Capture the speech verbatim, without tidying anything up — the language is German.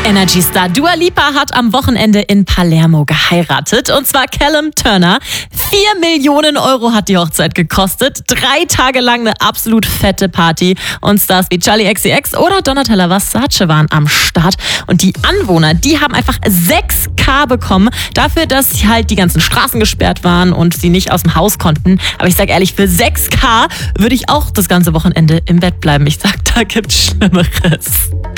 Energy Star Dua Lipa hat am Wochenende in Palermo geheiratet. Und zwar Callum Turner. Vier Millionen Euro hat die Hochzeit gekostet. Drei Tage lang eine absolut fette Party. Und Stars wie Charli X C X oder Donatella Versace waren am Start. Und die Anwohner, die haben einfach sechs K bekommen dafür, dass halt die ganzen Straßen gesperrt waren und sie nicht aus dem Haus konnten. Aber ich sag ehrlich, für sechs K würde ich auch das ganze Wochenende im Bett bleiben. Ich sag, da gibt's Schlimmeres.